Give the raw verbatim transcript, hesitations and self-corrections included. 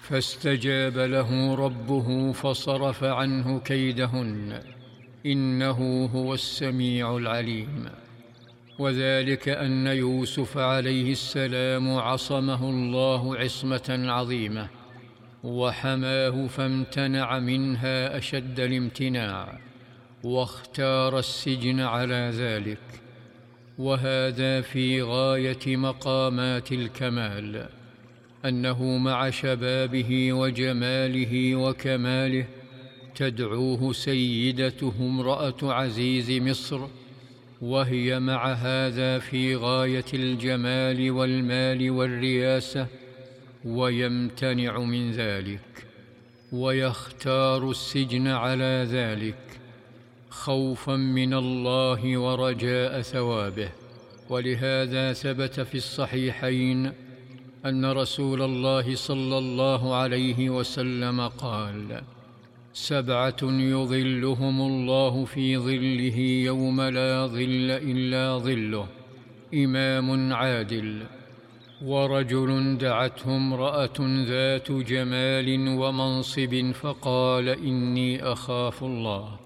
فاستجاب له ربه فصرف عنه كيدهن، إنه هو السميع العليم. وذلك أن يوسف عليه السلام عصمه الله عصمة عظيمة، وحماه فامتنع منها أشد الامتناع، واختار السجن على ذلك. وهذا في غاية مقامات الكمال، أنه مع شبابه وجماله وكماله تدعوه سيدته امرأة عزيز مصر، وهي مع هذا في غاية الجمال والمال والرياسة، ويمتنع من ذلك، ويختار السجن على ذلك خوفا من الله ورجاء ثوابه. ولهذا ثبت في الصحيحين أن رسول الله صلى الله عليه وسلم قال: سبعة يظلهم الله في ظله يوم لا ظل إلا ظله: إمام عادل، ورجل دعته امرأة ذات جمال ومنصب فقال: إني أخاف الله.